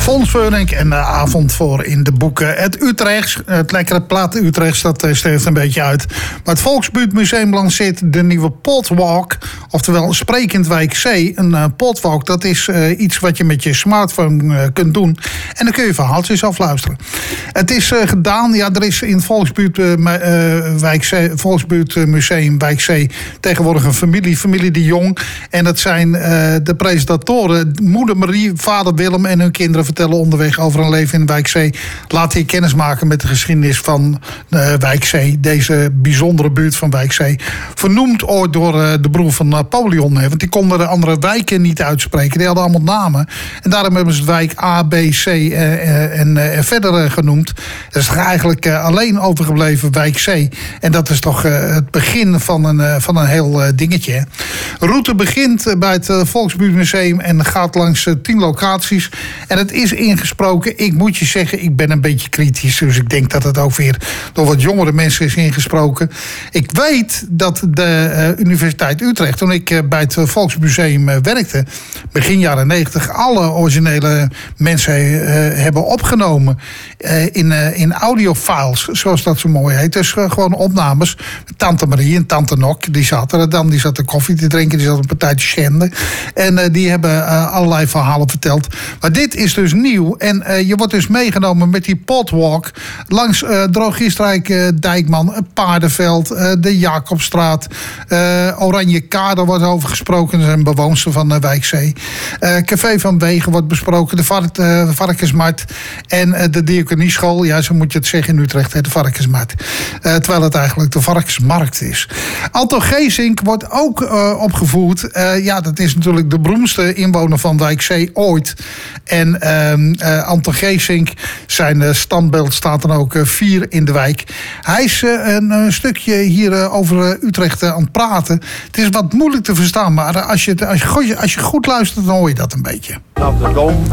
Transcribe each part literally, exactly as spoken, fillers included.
Fons Veurink en de avond voor in de boeken. Het Utrechts, het lekkere platte Utrechts, dat steekt een beetje uit. Maar het Volksbuurtmuseum lanceert de nieuwe Podwalk. Oftewel een sprekend wijk C. Een uh, Podwalk, dat is uh, iets wat je met je smartphone uh, kunt doen. En dan kun je verhaaltjes afluisteren. Het is uh, gedaan, ja, er is in het Volksbuurt, uh, uh, wijk C, Volksbuurtmuseum Wijk C tegenwoordig een familie, familie de Jong. En dat zijn uh, de presentatoren moeder Marie, vader Willem en hun kinderen vertellen onderweg over een leven in Wijk C. Laat je kennis maken met de geschiedenis van uh, Wijk C. Deze bijzondere buurt van Wijk C. Vernoemd ooit door uh, de broer van Napoleon. Hè, want die konden de andere wijken niet uitspreken. Die hadden allemaal namen. En daarom hebben ze het wijk A, B, C uh, uh, en uh, verder uh, genoemd. Dat is eigenlijk uh, alleen overgebleven Wijk C. En dat is toch uh, het begin van een, uh, van een heel uh, dingetje. Hè. De route begint uh, bij het uh, Volksbuurtmuseum en gaat langs uh, tien locaties. En het is ingesproken. Ik moet je zeggen, ik ben een beetje kritisch. Dus ik denk dat het ook weer door wat jongere mensen is ingesproken. Ik weet dat de uh, Universiteit Utrecht, toen ik uh, bij het uh, Volksmuseum uh, werkte, begin jaren negentig, alle originele mensen uh, hebben opgenomen uh, in, uh, in audiofiles, zoals dat zo mooi heet. Dus uh, gewoon opnames. Tante Marie en Tante Nok, die zaten er dan. Die zaten koffie te drinken, die zaten een partijtje schenden. En uh, die hebben uh, allerlei verhalen verteld. Maar dit is dus nieuw. En uh, je wordt dus meegenomen met die Podwalk langs uh, Drogistrijk, uh, Dijkman, Paardenveld, uh, de Jacobstraat, uh, Oranje Kade wordt over gesproken. Dat zijn bewoners van uh, Wijk C. Uh, Café van Wegen wordt besproken, de vark, uh, Varkensmarkt en uh, de Diakonieschool. Ja, zo moet je het zeggen in Utrecht, hè, de Varkensmarkt. Uh, terwijl het eigenlijk de Varkensmarkt is. Anton Geesink wordt ook uh, opgevoerd. Uh, ja, dat is natuurlijk de beroemdste inwoner van Wijk C ooit. En uh, uh, Anton Geesink, zijn uh, standbeeld staat dan ook uh, vier in de wijk. Hij is uh, een, een stukje hier uh, over uh, Utrecht uh, aan het praten. Het is wat moeilijk te verstaan, maar uh, als, je, als, je, als je goed luistert, dan hoor je dat een beetje. Vanaf de Dom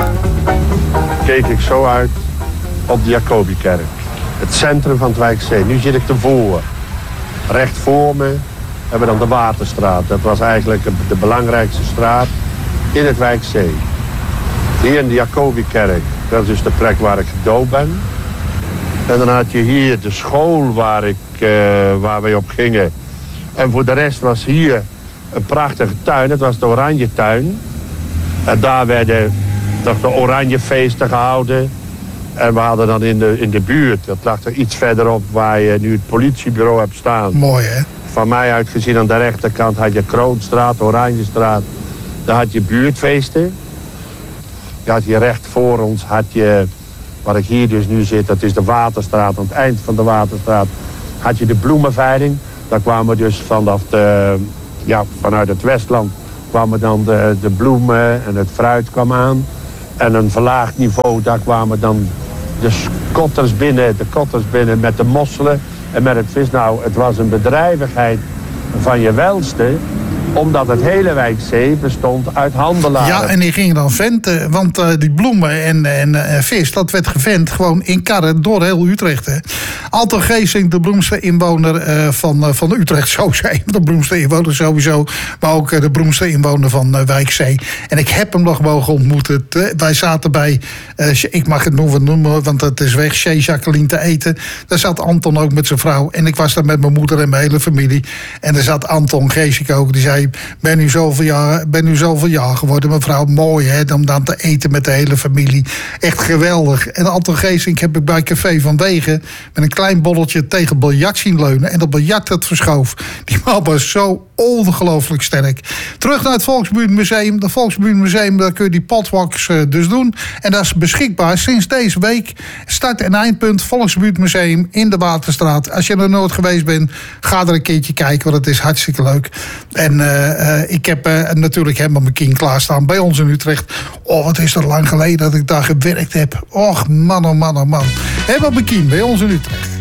keek ik zo uit op de Jacobikerk. Het centrum van het Wijk C. Nu zit ik ervoor. Recht voor me hebben we dan de Waterstraat. Dat was eigenlijk de belangrijkste straat in het Wijk C. Hier in de Jacobikerk, dat is dus de plek waar ik gedoopt ben. En dan had je hier de school waar, ik, uh, waar wij op gingen. En voor de rest was hier een prachtige tuin. Het was de Oranjetuin. En daar werden toch de Oranjefeesten gehouden. En we hadden dan in de, in de buurt, dat lag er iets verderop waar je nu het politiebureau hebt staan. Mooi, hè? Van mij uit gezien aan de rechterkant had je Kroonstraat, Oranjestraat. Daar had je buurtfeesten. Je had hier recht voor ons, had je, waar ik hier dus nu zit, dat is de Waterstraat. Aan het eind van de Waterstraat had je de bloemenveiling. Daar kwamen dus vanaf de, ja, vanuit het Westland kwamen dan de, de bloemen en het fruit kwam aan. En een verlaagd niveau, daar kwamen dan de kotters binnen, de kotters binnen met de mosselen en met het vis. Nou, het was een bedrijvigheid van je welste, omdat het hele Wijk C bestond uit handelaren. Ja, en die gingen dan venten, want uh, die bloemen en, en uh, vis, dat werd gevent gewoon in karren door heel Utrecht. Hè. Anton Geesink, de beroemdste inwoner uh, van, uh, van Utrecht, zo zijn. De beroemdste inwoner sowieso, maar ook uh, de beroemdste inwoner van uh, Wijk C. En ik heb hem nog mogen ontmoeten. Te, wij zaten bij, uh, ik mag het noemen, noemen, want het is weg, Chez Jacqueline te eten. Daar zat Anton ook met zijn vrouw. En ik was daar met mijn moeder en mijn hele familie. En daar zat Anton Geesink ook, die zei, ben nu zoveel jaar, ben nu zoveel jaar geworden, mevrouw. Mooi, hè, om dan te eten met de hele familie. Echt geweldig. En Anton Geesink heb ik bij Café van Wegen met een klein bolletje tegen biljart zien leunen. En dat biljart dat verschoof. Die man was zo ongelooflijk sterk. Terug naar het Volksbuurtmuseum. De Volksbuurtmuseum, daar kun je die Podwalks uh, dus doen. En dat is beschikbaar sinds deze week. Start- en eindpunt Volksbuurtmuseum in de Waterstraat. Als je er nooit geweest bent, ga er een keertje kijken, want het is hartstikke leuk. En uh, uh, ik heb uh, natuurlijk helemaal mijn kin klaarstaan bij ons in Utrecht. Oh, wat is er lang geleden dat ik daar gewerkt heb. Och, man, oh man, oh man. Helemaal mijn kin bij ons in Utrecht.